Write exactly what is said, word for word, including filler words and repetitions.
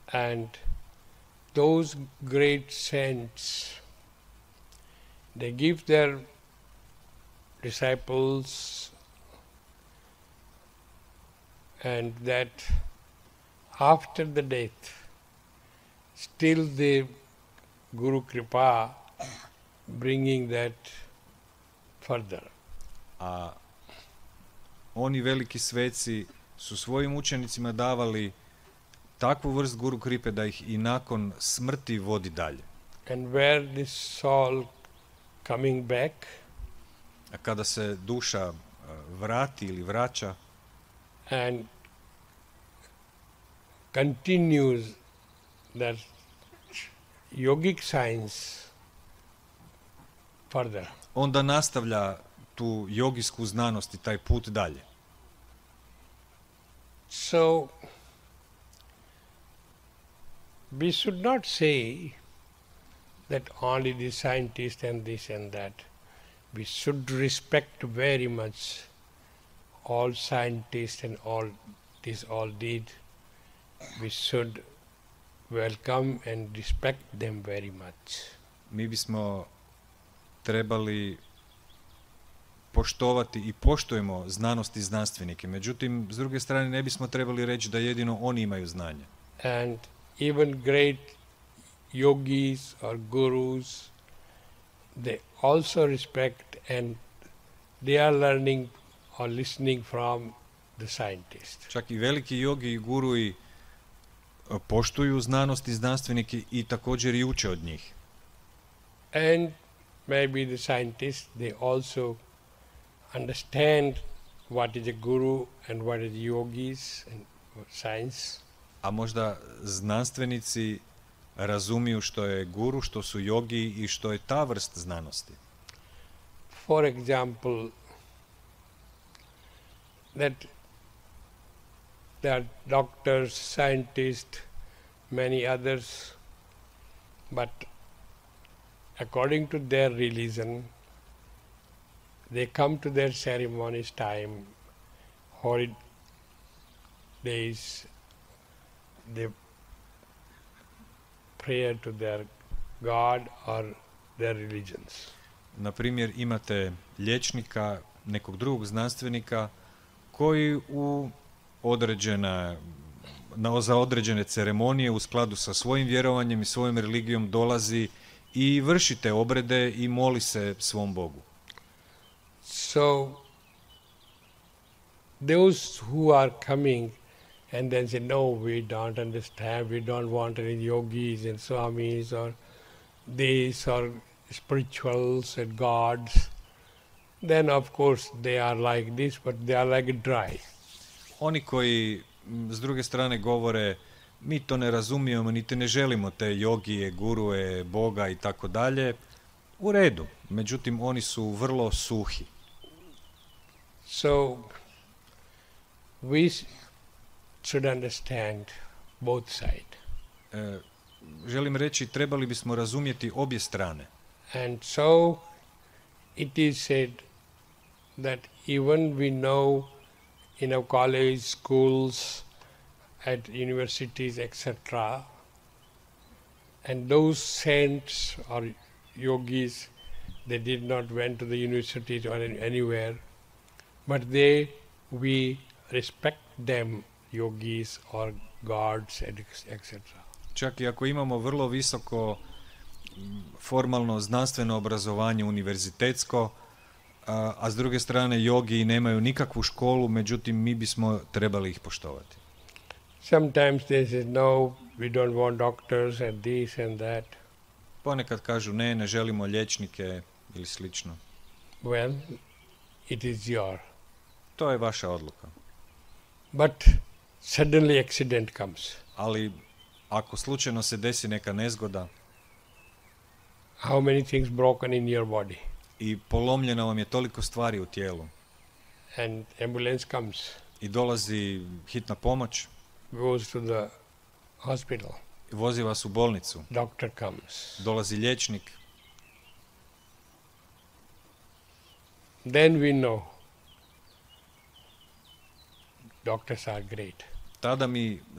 And those great saints, they give their disciples, and that after the death, still the Guru Kripa bringing that further. A oni veliki sveci su svojim učenicima davali takvu vrst Guru Kripe da ih i nakon smrti vodi dalje. And where this soul coming back, A kada se duša vrati ili vraća and continues that yogic science further. onda nastavlja tu jogijsku znanost i taj put dalje. So, we should not say that only the scientist and this and that. We should respect very much all scientists and all this all did. We should welcome and respect them very much. Mi bismo trebali poštovati i poštujemo znanost i znanstvenike. Međutim, s druge strane, ne bismo trebali reći da jedino oni imaju znanje. And even great yogis or gurus, they also respect and they are learning or listening from the scientist. Čak i veliki jogi i gurui poštuju znanost i znanstvenike i također i uče od njih. And maybe the scientists, they also understand what is a guru and what is yogis and science. A možda znanstvenici razumiju što je guru, što su jogi i što je ta vrst znanosti. For example, that there are doctors, scientists, many others, but according to their religion, they come to their ceremonies time, holidays, they pray to their God or their religions. Na primjer, imate liječnika, nekog drugog znanstvenika koji u određena, na, za određene ceremonije u skladu sa svojim vjerovanjem i svojom religijom dolazi i vrši te obrede i moli se svom Bogu. So, those who are coming and then say, no, we don't understand, we don't want any yogis and swamis or these or spirituals and gods, then of course they are like this, but they are like dry. Oni koji s druge strane govore mi to ne razumijemo, niti ne želimo te jogije, gurue, Boga i tako dalje, u redu. Međutim, oni su vrlo suhi. So, we should understand both sides. E, želim reći, trebali bismo razumjeti obje strane. And so, it is said that even we know in our college, schools, at universities, et cetera, and those saints or yogis, they did not went to the universities or anywhere, but they, we respect them, yogis or gods, et cetera. Čak i ako imamo vrlo visoko formalno znanstveno obrazovanje univerzitetsko, a, a s druge strane jogi nemaju nikakvu školu, međutim mi bismo trebali ih poštovati. Sometimes they say, no, we don't want doctors and this and that. Ponekad kažu ne, ne želimo liječnike ili slično. Well, it is your. To je vaša odluka. But suddenly accident comes. Ali ako slučajno se desi neka nezgoda, how many things broken in your body? I polomljeno vam je toliko stvari u tijelu. And ambulance comes. I dolazi hitna pomoć. Goes to the hospital. Vozi vas u bolnicu. Doctor comes. Dolazi liječnik. Then we know doctors are great. Tada mi